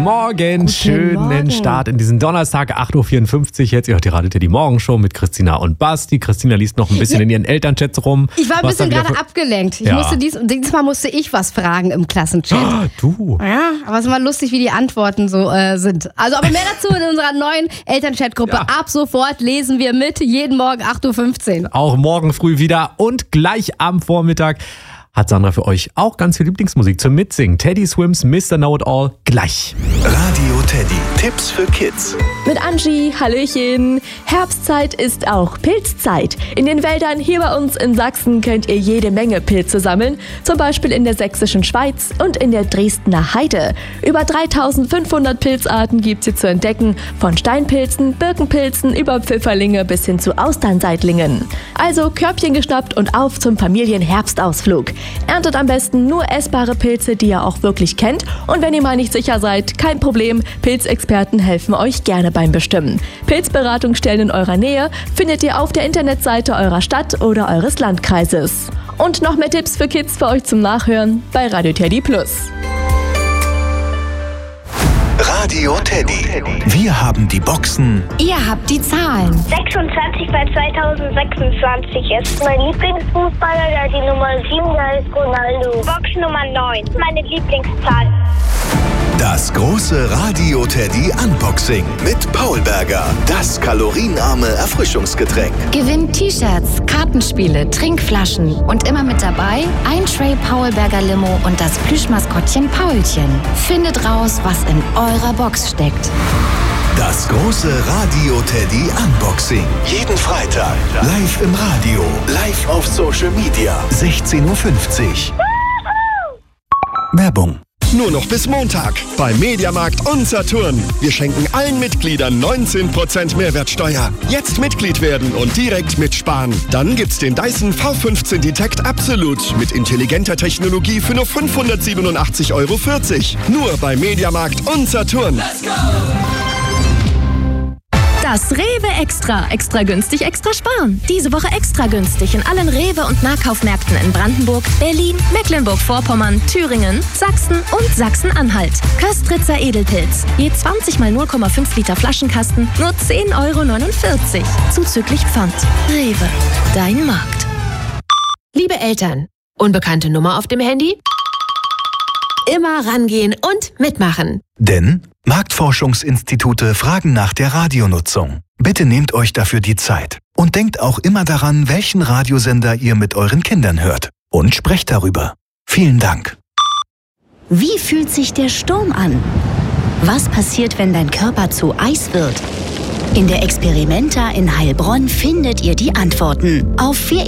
Morgen. Schönen Start in diesen Donnerstag, 8.54 Uhr jetzt. Ihr hört die Radio Teddy Morgenshow mit Christina und Basti. Christina liest noch ein bisschen in ihren Elternchats rum. Ich war ein bisschen gerade abgelenkt. Diesmal musste ich was fragen im Klassenchat. Du? Ja, aber es ist mal lustig, wie die Antworten so sind. Also, aber mehr dazu in unserer neuen Elternchat-Gruppe. Ja. Ab sofort lesen wir mit, jeden Morgen 8.15 Uhr. Auch morgen früh wieder und gleich am Vormittag hat Sandra für euch auch ganz viel Lieblingsmusik zum Mitsingen. Teddy Swims, Mr. Know-It-All, gleich. Radio Teddy, Tipps für Kids. Mit Angie, Hallöchen. Herbstzeit ist auch Pilzzeit. In den Wäldern hier bei uns in Sachsen könnt ihr jede Menge Pilze sammeln. Zum Beispiel in der sächsischen Schweiz und in der Dresdner Heide. Über 3500 Pilzarten gibt's hier zu entdecken. Von Steinpilzen, Birkenpilzen über Pfifferlinge bis hin zu Austernseitlingen. Also Körbchen geschnappt und auf zum Familienherbstausflug. Erntet am besten nur essbare Pilze, die ihr auch wirklich kennt. Und wenn ihr mal nicht sicher seid, kein Problem. Pilzexperten helfen euch gerne beim Bestimmen. Pilzberatungsstellen in eurer Nähe findet ihr auf der Internetseite eurer Stadt oder eures Landkreises. Und noch mehr Tipps für Kids für euch zum Nachhören bei Radio Teddy Plus. Radio Teddy. Wir haben die Boxen. Ihr habt die Zahlen. 26 bei 2026 ist mein Lieblingsfußballer, der die Nummer 7, da ist Ronaldo. Box Nummer 9, meine Lieblingszahl. Das große Radio Teddy Unboxing mit Paul Berger. Das kalorienarme Erfrischungsgetränk. Gewinnt T-Shirts, Kartenspiele, Trinkflaschen und immer mit dabei ein Tray Paul Berger Limo und das Plüschmaskottchen Paulchen. Findet raus, was in eurer Box steckt. Das große Radio Teddy Unboxing. Jeden Freitag. Live im Radio. Live auf Social Media. 16.50 Uhr. Werbung. Nur noch bis Montag bei Mediamarkt und Saturn. Wir schenken allen Mitgliedern 19% Mehrwertsteuer. Jetzt Mitglied werden und direkt mitsparen. Dann gibt's den Dyson V15 Detect Absolute mit intelligenter Technologie für nur 587,40 €. Nur bei Mediamarkt und Saturn. Let's go! Das Rewe Extra. Extra günstig, extra sparen. Diese Woche extra günstig in allen Rewe- und Nahkaufmärkten in Brandenburg, Berlin, Mecklenburg-Vorpommern, Thüringen, Sachsen und Sachsen-Anhalt. Köstritzer Edelpilz. Je 20 mal 0,5 Liter Flaschenkasten, nur 10,49 €. Zuzüglich Pfand. Rewe. Dein Markt. Liebe Eltern, unbekannte Nummer auf dem Handy? Immer rangehen und mitmachen. Denn Marktforschungsinstitute fragen nach der Radionutzung. Bitte nehmt euch dafür die Zeit. Und denkt auch immer daran, welchen Radiosender ihr mit euren Kindern hört. Und sprecht darüber. Vielen Dank. Wie fühlt sich der Sturm an? Was passiert, wenn dein Körper zu Eis wird? In der Experimenta in Heilbronn findet ihr die Antworten auf 4